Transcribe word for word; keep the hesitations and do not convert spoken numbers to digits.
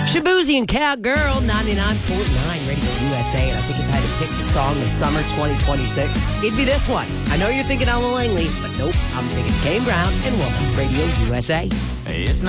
Shabuzi and Cowgirl, ninety-nine point nine Radio U S A. And I think if I had to pick the song of summer twenty twenty-six, it'd be this one. I know you're thinking Alan Langley, but nope. I'm thinking Kane Brown and Woman, Radio U S A. It's